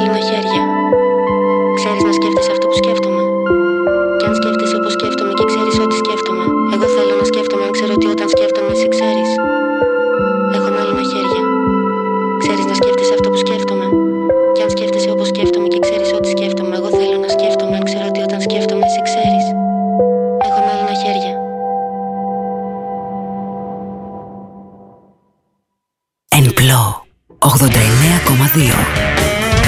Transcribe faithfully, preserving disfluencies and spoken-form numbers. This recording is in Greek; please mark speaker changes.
Speaker 1: μάλινα χέρια. Ξέρεις να σκέφτεσαι αυτό που σκέφτομαι. Κι αν σκέφτεσαι όπως σκέφτομαι και ξέρεις ό,τι σκέφτομαι, εγώ θέλω να σκέφτομαι αν ξέρω ότι όταν σκέφτομαι εσύ ξέρεις. Έχω μάλινα χέρια. Ξέρεις να σκέφτεσαι αυτό που σκέφτομαι. Κι αν σκέφτεσαι όπως σκέφτομαι και ξέρεις ό,τι σκέφτομαι, εγώ θέλω να σκέφτομαι αν ξέρω ότι όταν σκέφτομαι εσύ ξέρεις. Έχω μάλινα χέρια.
Speaker 2: Εν πλώ ογδόντα εννέα κόμμα δύο.